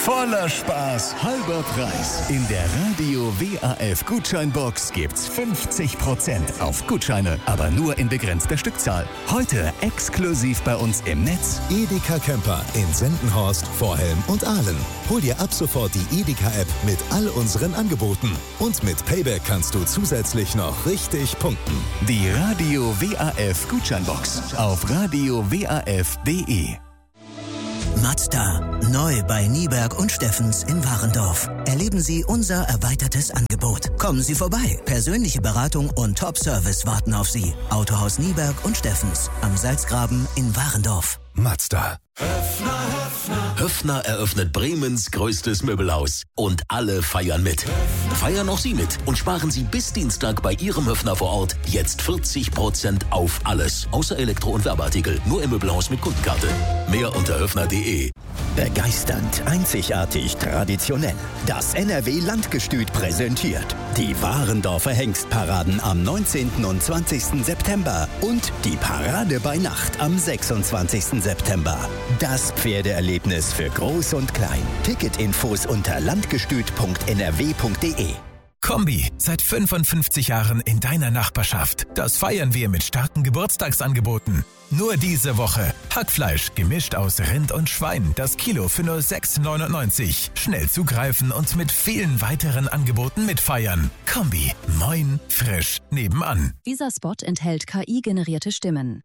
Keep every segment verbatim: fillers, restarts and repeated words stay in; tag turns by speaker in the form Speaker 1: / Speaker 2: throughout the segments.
Speaker 1: Voller Spaß, halber Preis. In der Radio W A F Gutscheinbox gibt's fünfzig Prozent auf Gutscheine, aber nur in begrenzter Stückzahl. Heute exklusiv bei uns im Netz.
Speaker 2: Edeka Camper in Sendenhorst, Vorhelm und Aalen. Hol dir ab sofort die Edeka-App mit all unseren Angeboten. Und mit Payback kannst du zusätzlich noch richtig punkten.
Speaker 1: Die Radio W A F Gutscheinbox auf radio w a f punkt d e.
Speaker 3: Mazda, neu bei Nieberg und Steffens in Warendorf. Erleben Sie unser erweitertes Angebot. Kommen Sie vorbei. Persönliche Beratung und Top-Service warten auf Sie. Autohaus Nieberg und Steffens am Salzgraben in Warendorf.
Speaker 2: Mazda.
Speaker 4: Höffner, Höffner. Höffner eröffnet Bremens größtes Möbelhaus. Und alle feiern mit. Höffner. Feiern auch Sie mit und sparen Sie bis Dienstag bei Ihrem Höffner vor Ort jetzt vierzig Prozent auf alles. Außer Elektro- und Werbeartikel. Nur im Möbelhaus mit Kundenkarte. Mehr unter höffner punkt d e.
Speaker 5: Begeisternd, einzigartig, traditionell. Das N R W Landgestüt präsentiert die Warendorfer Hengstparaden am neunzehnten und zwanzigsten September und die Parade bei Nacht am sechsundzwanzigsten September. Das Pferdeerlebnis für Groß und Klein. Ticketinfos unter landgestüt punkt n r w punkt d e.
Speaker 6: Kombi, seit fünfundfünfzig Jahren in deiner Nachbarschaft. Das feiern wir mit starken Geburtstagsangeboten. Nur diese Woche. Hackfleisch, gemischt aus Rind und Schwein. Das Kilo für nur sechs neunundneunzig. Schnell zugreifen und mit vielen weiteren Angeboten mitfeiern. Kombi, moin, frisch, nebenan.
Speaker 7: Dieser Spot enthält K I-generierte Stimmen.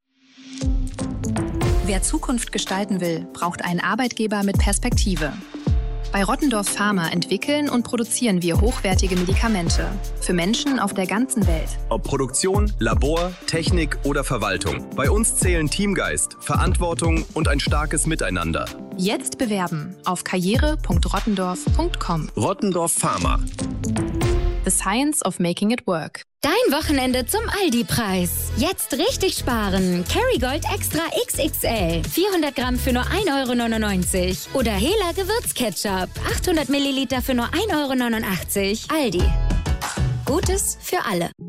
Speaker 7: Wer Zukunft gestalten will, braucht einen Arbeitgeber mit Perspektive. Bei Rottendorf Pharma entwickeln und produzieren wir hochwertige Medikamente für Menschen auf der ganzen Welt.
Speaker 8: Ob Produktion, Labor, Technik oder Verwaltung. Bei uns zählen Teamgeist, Verantwortung und ein starkes Miteinander.
Speaker 7: Jetzt bewerben auf karriere punkt rottendorf punkt com.
Speaker 8: Rottendorf Pharma.
Speaker 7: The Science of Making It Work.
Speaker 9: Dein Wochenende zum Aldi-Preis. Jetzt richtig sparen. Kerrygold Extra X X L. vierhundert Gramm für nur ein Euro neunundneunzig. Oder Hela Gewürzketchup. achthundert Milliliter für nur ein Euro neunundachtzig. Aldi. Gutes für alle.